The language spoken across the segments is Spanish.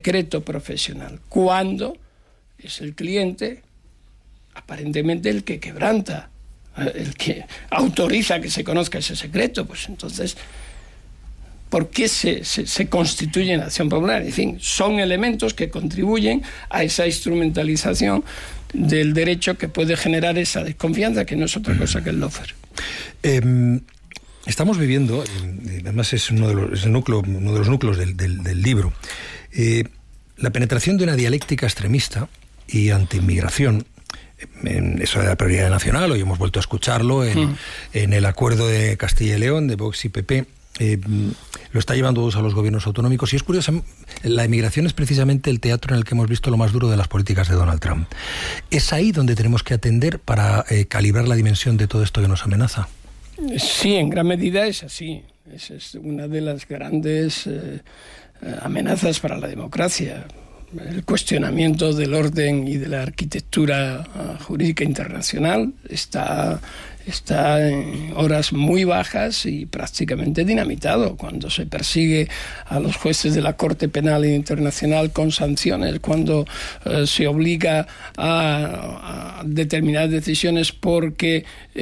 secreto profesional, cuando es el cliente aparentemente el que quebranta, el que autoriza que se conozca ese secreto. Pues entonces, ¿por qué se constituye en acción popular? En fin, son elementos que contribuyen a esa instrumentalización del derecho que puede generar esa desconfianza, que no es otra cosa que el lawfare. Estamos viviendo, además es uno de los núcleos del libro, la penetración de una dialéctica extremista y anti-inmigración. Eso de la prioridad nacional, hoy hemos vuelto a escucharlo en el acuerdo de Castilla y León, de Vox y PP. Lo está llevando a los gobiernos autonómicos, y es curioso, la inmigración es precisamente el teatro en el que hemos visto lo más duro de las políticas de Donald Trump. ¿Es ahí donde tenemos que atender para calibrar la dimensión de todo esto que nos amenaza? Sí, en gran medida es así. Esa es una de las grandes amenazas para la democracia. El cuestionamiento del orden y de la arquitectura jurídica internacional está en horas muy bajas y prácticamente dinamitado. Cuando se persigue a los jueces de la Corte Penal Internacional con sanciones, cuando se obliga a determinadas decisiones porque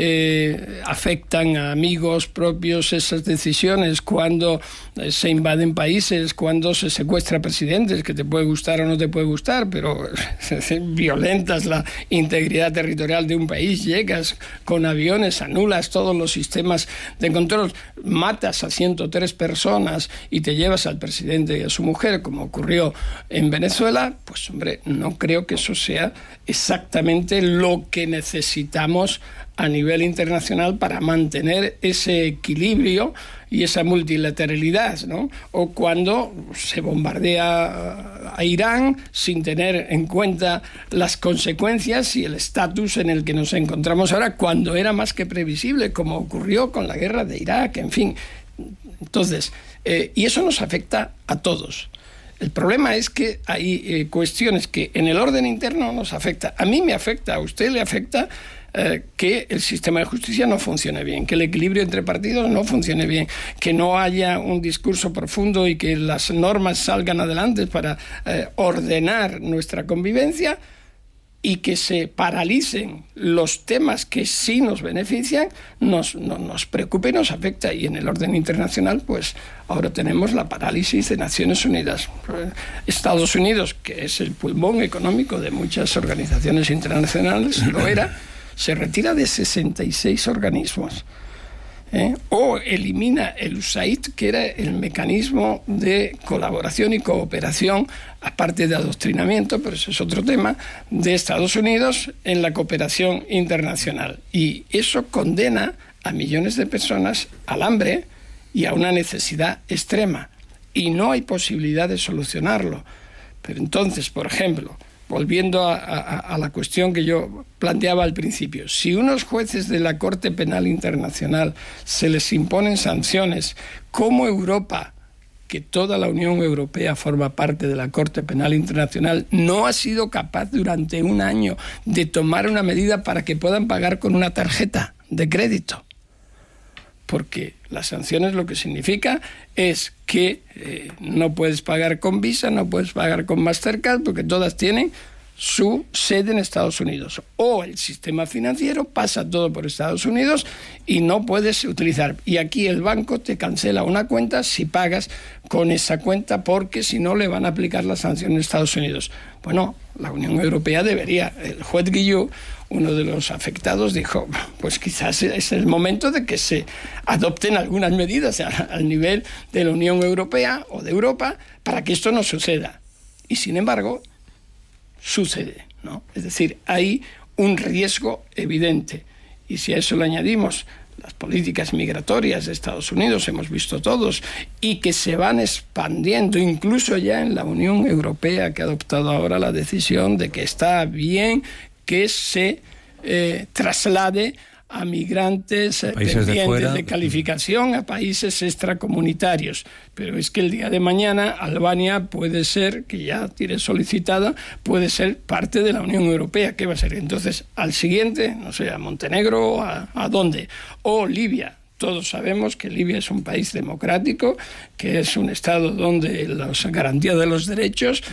afectan a amigos propios esas decisiones, cuando se invaden países, cuando se secuestra presidentes, que te puede gustar o no te puede gustar, pero violentas la integridad territorial de un país, llegas con aviones, anulas todos los sistemas de control, matas a 103 personas y te llevas al presidente y a su mujer, como ocurrió en Venezuela, pues hombre, no creo que eso sea exactamente lo que necesitamos a nivel internacional para mantener ese equilibrio y esa multilateralidad, ¿no? O cuando se bombardea a Irán sin tener en cuenta las consecuencias y el estatus en el que nos encontramos ahora, cuando era más que previsible, como ocurrió con la guerra de Irak, en fin. Entonces, y eso nos afecta a todos. El problema es que hay cuestiones que en el orden interno nos afecta. A mí me afecta, a usted le afecta que el sistema de justicia no funcione bien, que el equilibrio entre partidos no funcione bien, que no haya un discurso profundo y que las normas salgan adelante para ordenar nuestra convivencia, y que se paralicen los temas que sí nos benefician, nos preocupa y nos afecta. Y en el orden internacional, pues ahora tenemos la parálisis de Naciones Unidas. Estados Unidos, que es el pulmón económico de muchas organizaciones internacionales, lo era, se retira de 66 organismos. O elimina el USAID, que era el mecanismo de colaboración y cooperación, aparte de adoctrinamiento, pero eso es otro tema, de Estados Unidos en la cooperación internacional. Y eso condena a millones de personas al hambre y a una necesidad extrema. Y no hay posibilidad de solucionarlo. Pero entonces, por ejemplo, volviendo a la cuestión que yo planteaba al principio, si unos jueces de la Corte Penal Internacional se les imponen sanciones, ¿cómo Europa, que toda la Unión Europea forma parte de la Corte Penal Internacional, no ha sido capaz durante un año de tomar una medida para que puedan pagar con una tarjeta de crédito? Porque las sanciones lo que significa es que no puedes pagar con Visa, no puedes pagar con Mastercard, porque todas tienen su sede en Estados Unidos. O el sistema financiero pasa todo por Estados Unidos y no puedes utilizar. Y aquí el banco te cancela una cuenta si pagas con esa cuenta, porque si no le van a aplicar la sanción en Estados Unidos. Bueno, la Unión Europea debería. El juez Guillou, uno de los afectados, dijo, pues quizás es el momento de que se adopten algunas medidas al nivel de la Unión Europea o de Europa para que esto no suceda. Y sin embargo, sucede, ¿no? Es decir, hay un riesgo evidente. Y si a eso le añadimos las políticas migratorias de Estados Unidos, hemos visto todos, y que se van expandiendo, incluso ya en la Unión Europea, que ha adoptado ahora la decisión de que está bien que se traslade a migrantes pendientes de calificación a países extracomunitarios. Pero es que el día de mañana Albania puede ser, que ya tiene solicitada, puede ser parte de la Unión Europea. ¿Qué va a ser? Entonces, al siguiente, no sé, a Montenegro, ¿a dónde? O Libia. Todos sabemos que Libia es un país democrático, que es un estado donde las garantías de los derechos